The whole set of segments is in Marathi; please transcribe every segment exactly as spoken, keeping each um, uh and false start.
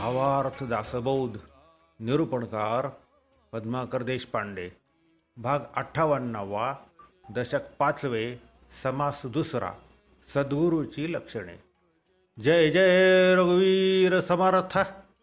भावार्थ दासबोध निरूपणकार पद्माकर देशपांडे भाग अठ्ठावन्नावा दशक पाचवे समास दुसरा सद्गुरूची लक्षणे. जय जय रघुवीर समर्थ.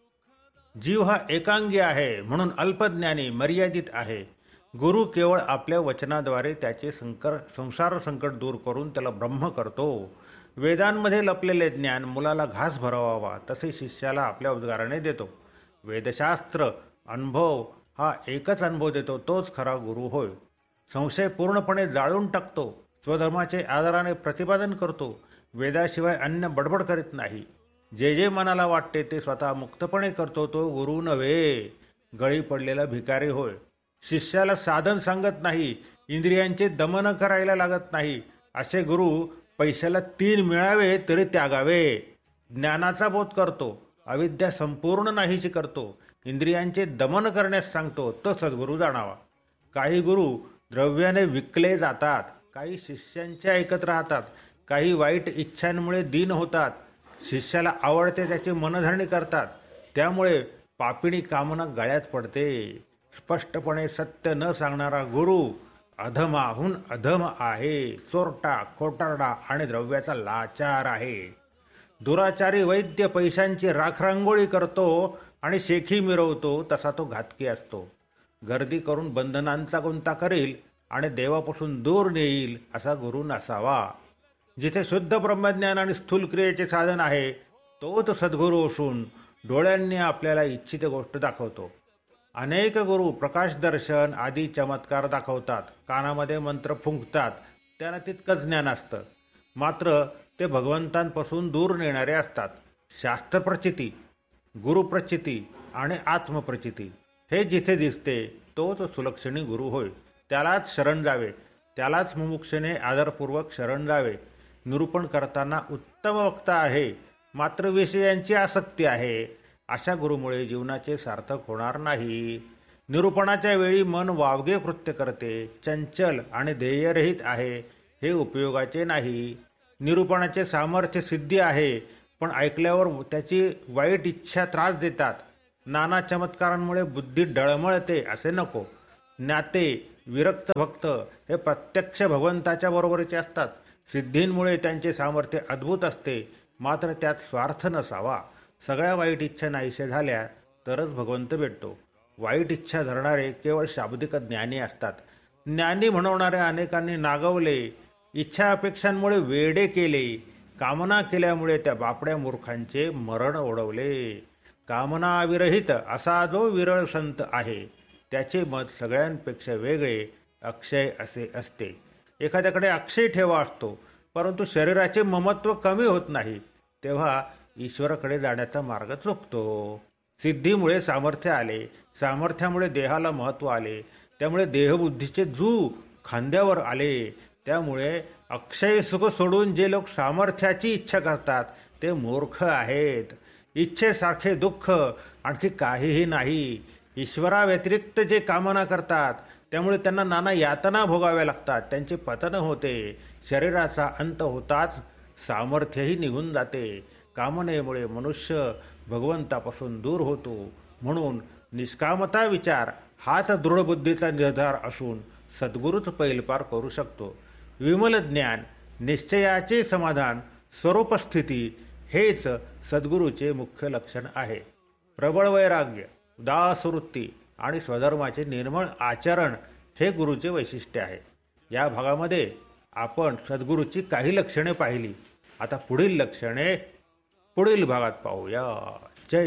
जीव हा एकांगी आहे म्हणून अल्पज्ञानी मर्यादित आहे. गुरु केवळ आपल्या वचनाद्वारे त्याचे संकर संसार संकट दूर करून त्याला ब्रह्म करतो. वेदांमध्ये लपलेले ज्ञान मुलाला घास भरवावा तसे शिष्याला आपल्या उद्गाराने देतो. वेदशास्त्र अनुभव हा एकच अनुभव देतो तोच खरा गुरु होय. संशय पूर्णपणे जाळून टाकतो. स्वधर्माचे आदराने प्रतिपादन करतो. वेदाशिवाय अन्य बडबड करीत नाही. जे जे मनाला वाटते ते स्वतः मुक्तपणे करतो तो गुरु नव्हे, गळी पडलेला भिकारी होय. शिष्याला साधन सांगत नाही, इंद्रियांचे दमन करायला लागत नाही. असे गुरु पैशाला तीन मिळावे तरी त्यागावे. ज्ञानाचा बोध करतो, अविद्या संपूर्ण नाहीशी करतो, इंद्रियांचे दमन करण्यास सांगतो तो सद्गुरू जाणावा. काही गुरु द्रव्याने विकले जातात, काही शिष्यांचे ऐकत राहतात, काही वाईट इच्छांमुळे दीन होतात. शिष्याला आवडते त्याची मनधरणी करतात, त्यामुळे पापिणी कामना गळ्यात पडते. स्पष्टपणे सत्य न सांगणारा गुरु अधमाहून अधम आहे. चोरटा, खोटारडा आणि द्रव्याचा लाचार आहे. दुराचारी वैद्य पैशांची राखरांगोळी करतो आणि शेखी मिरवतो तसा तो घातकी असतो. गर्दी करून बंधनांचा गुंता करील आणि देवापासून दूर नेईल असा गुरु नसावा. जिथे शुद्ध ब्रह्मज्ञान आणि स्थूल क्रियेचे साधन आहे तोच सद्गुरू असून डोळ्यांनी आपल्याला इच्छित गोष्ट दाखवतो. अनेक गुरु प्रकाश दर्शन आदी चमत्कार दाखवतात, कानामध्ये मंत्र फुंकतात, त्यांना तितकंच ज्ञान असतं, मात्र ते भगवंतांपासून दूर नेणारे असतात. शास्त्रप्रचिती, गुरुप्रचिती आणि आत्मप्रचिती हे जिथे दिसते तोच सुलक्षणी गुरु होय. त्यालाच शरण जावे, त्यालाच मुमुक्षेने आदरपूर्वक शरण जावे. निरूपण करताना उत्तम वक्ता आहे, मात्र विषयांची आसक्ती आहे. अशा गुरुमुळे जीवनाचे सार्थक होणार नाही. निरूपणाच्या वेळी मन वावगे कृत्य करते, चंचल आणि ध्येयरहित आहे, हे उपयोगाचे नाही. निरूपणाचे सामर्थ्य सिद्धी आहे, पण ऐकल्यावर त्याची वाईट इच्छा त्रास देतात. नाना चमत्कारांमुळे बुद्धी डळमळते असे नको. ज्ञाते विरक्त भक्त हे प्रत्यक्ष भगवंताच्या बरोबरीचे असतात. सिद्धींमुळे त्यांचे सामर्थ्य अद्भुत असते, मात्र त्यात स्वार्थ नसावा. सगळ्या वाईट इच्छा नाहीशे झाल्या तरच भगवंत भेटतो. वाईट इच्छा धरणारे केवळ शाब्दिक ज्ञानी असतात. ज्ञानी म्हणवणाऱ्या अनेकांनी नागवले, इच्छा अपेक्षांमुळे वेडे केले, कामना केल्यामुळे त्या बापड्या मूर्खांचे मरण ओढवले. कामनाविरहित असा जो विरळ संत आहे त्याचे मत सगळ्यांपेक्षा वेगळे, अक्षय असे असते. एखाद्याकडे अक्षय ठेवा असतो, परंतु शरीराचे ममत्व कमी होत नाही, तेव्हा ईश्वराकडे जाण्याचा मार्ग चुकतो. सिद्धीमुळे सामर्थ्य आले, सामर्थ्यामुळे देहाला महत्त्व आले, त्यामुळे देहबुद्धीचे जू खांद्यावर आले. त्यामुळे अक्षय सुख सोडून जे लोक सामर्थ्याची इच्छा करतात ते मूर्ख आहेत. इच्छेसारखे दुःख आणखी काहीही नाही. ईश्वराव्यतिरिक्त जे कामना करतात त्यामुळे त्यांना नाना यातना भोगाव्या लागतात, त्यांचे पतन होते. शरीराचा अंत होताच सामर्थ्यही निघून जाते. कामनेमुळे मनुष्य भगवंतापासून दूर होतो. म्हणून निष्कामता विचार हाच दृढबुद्धीचा निर्धार असून सद्गुरूच पैलपार करू शकतो. विमल ज्ञान, निश्चयाचे समाधान, स्वरूपस्थिती हेच सद्गुरूचे मुख्य लक्षण आहे. प्रबळ वैराग्य, उदासवृत्ती आणि स्वधर्माचे निर्मळ आचरण हे गुरुचे वैशिष्ट्य आहे. या भागामध्ये आपण सद्गुरूची काही लक्षणे पाहिली. आता पुढील लक्षणे पुढील भागात पाहूया.